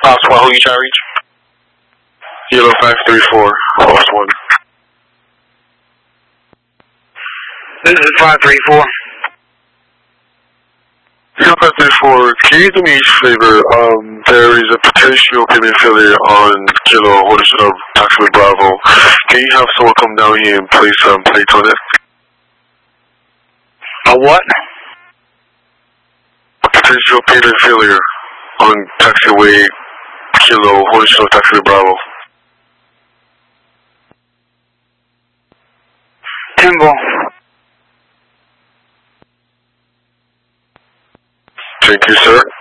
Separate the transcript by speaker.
Speaker 1: Swat, who you trying to reach?
Speaker 2: Kilo 534, lost one.
Speaker 3: This is 534.
Speaker 2: Kilo 534, can you do me a favor? There is a potential payment failure on Kilo Horizon of Taxi Bravo. Can you have someone come down here and place some plates on it?
Speaker 3: A what?
Speaker 2: A potential payment failure on taxiway Kilo Horizon of Taxi Bravo.
Speaker 3: Timbo.
Speaker 2: Thank you, sir.